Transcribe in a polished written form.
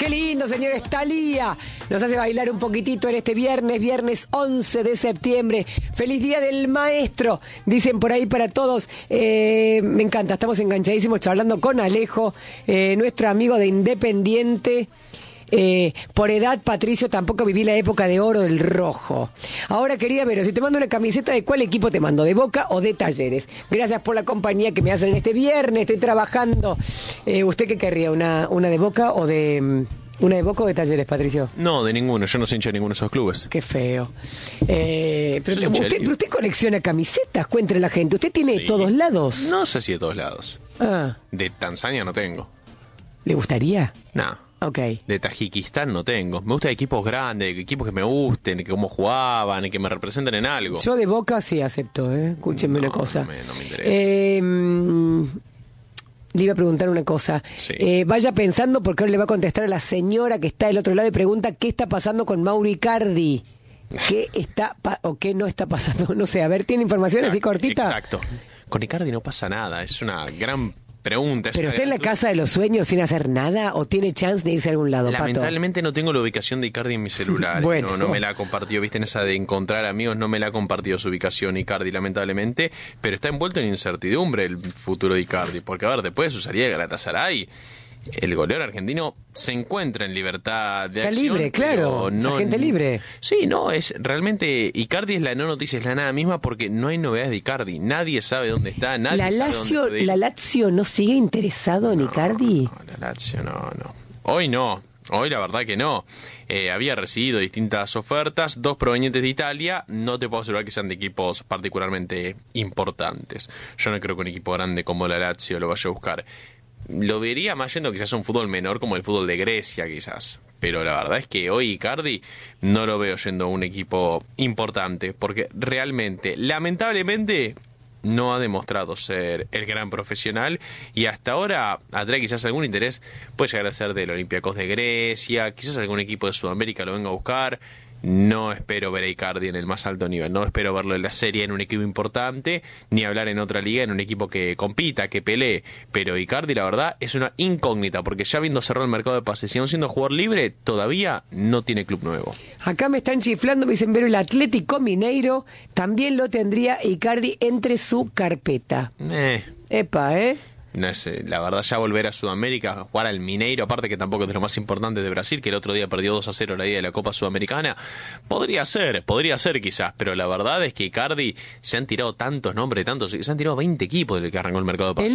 Qué lindo, señores. Thalía nos hace bailar un poquitito en este viernes 11 de septiembre. Feliz Día del Maestro, dicen por ahí para todos. Me encanta, estamos enganchadísimos charlando con Alejo, nuestro amigo de Independiente. Por edad, Patricio, tampoco viví la época de oro del rojo. Ahora, querida Vero, si te mando una camiseta, ¿de cuál equipo te mando? ¿De Boca o de Talleres? Gracias por la compañía que me hacen este viernes, estoy trabajando. ¿Usted qué querría? ¿Una de Boca o de... ¿Una de Boca o de Talleres, Patricio? No, de ninguno, yo no soy hincha de ninguno de esos clubes. Qué feo. Pero usted colecciona camisetas, cuéntele a la gente. ¿Usted tiene de todos lados? No sé si de todos lados. Ah. De Tanzania no tengo. ¿Le gustaría? No. Ok. De Tajikistán no tengo. Me gustan equipos grandes, equipos que me gusten, que cómo jugaban, que me representen en algo. Yo de Boca sí acepto, Escúchenme una cosa. No me interesa. Le iba a preguntar una cosa. Sí. Vaya pensando, porque ahora le va a contestar a la señora que está del otro lado y pregunta qué está pasando con Mauro Icardi. ¿Qué está o qué no está pasando? No sé, a ver, ¿tiene información así cortita? Exacto. Con Icardi no pasa nada, es una gran pregunta. ¿Pero está en la casa de los sueños sin hacer nada o tiene chance de irse a algún lado, Lamentablemente Pato? No tengo la ubicación de Icardi en mi celular. Bueno. No me la ha compartido, viste, en esa de encontrar amigos, no me la ha compartido su ubicación Icardi, lamentablemente, pero está envuelto en incertidumbre el futuro de Icardi, porque a ver, después de su salida de Galatasaray, el goleador argentino se encuentra en libertad de acción. Está libre, claro, no, gente libre. Sí, no, es realmente Icardi es la no noticia, es la nada misma, porque no hay novedades de Icardi, nadie sabe dónde está, nadie sabe dónde puede ir. ¿La Lazio no sigue interesado en Icardi? No, la Lazio no. Hoy no. Hoy la verdad que no. Había recibido distintas ofertas, 2 provenientes de Italia. No te puedo asegurar que sean de equipos particularmente importantes. Yo no creo que un equipo grande como la Lazio lo vaya a buscar. Lo vería más yendo quizás a un fútbol menor como el fútbol de Grecia quizás. Pero la verdad es que hoy Icardi no lo veo yendo a un equipo importante. Porque realmente, lamentablemente, no ha demostrado ser el gran profesional y hasta ahora atrae quizás algún interés, puede llegar a ser del Olympiacos de Grecia, quizás algún equipo de Sudamérica lo venga a buscar. No espero ver a Icardi en el más alto nivel, no espero verlo en la Serie en un equipo importante, ni hablar en otra liga en un equipo que compita, que pelee, pero Icardi la verdad es una incógnita, porque ya habiendo cerrado el mercado de pases y aún siendo jugador libre, todavía no tiene club nuevo. Acá me están chiflando, me dicen, pero el Atlético Mineiro también lo tendría Icardi entre su carpeta. Epa, No es, la verdad, ya volver a Sudamérica, a jugar al Mineiro, aparte que tampoco es de lo más importante de Brasil, que el otro día perdió 2-0 la ida de la Copa Sudamericana, podría ser quizás, pero la verdad es que Icardi se han tirado tantos nombres, se han tirado 20 equipos desde que arrancó el mercado de pases.